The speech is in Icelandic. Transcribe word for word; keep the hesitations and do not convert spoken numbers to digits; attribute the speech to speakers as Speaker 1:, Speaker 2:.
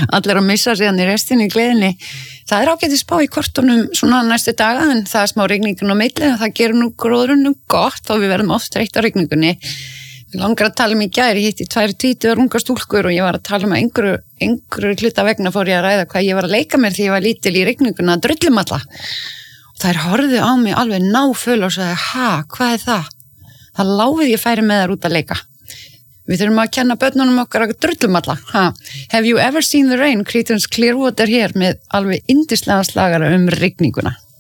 Speaker 1: allir að missa sig hann í restinni í gleðinni. Það er ágætt að spá í kortunum svona næstu daga en það er smá rigningun á milli og það gerir nú gróðrunum gott og við verðum oft þreytt á rigningunni. Við langar að tala um í gær, ég hitti tvær tvítugar ungar stúlkur og ég var að tala um að einhverju, einhverju hluta vegna fór ég að ræða hvað ég var að leika mér því ég var lítil í rigninguna að drullumalla. Og þær horfðu á mig alveg náföl og sagði, ha, hvað er það? Það láfið ég færi með þær út að leika. Við þurfum að kenna börnunum okkar að drullumalla. Ha. Have you ever seen the rain? Creedence Clearwater hér með alveg yndislega slagara um rigninguna.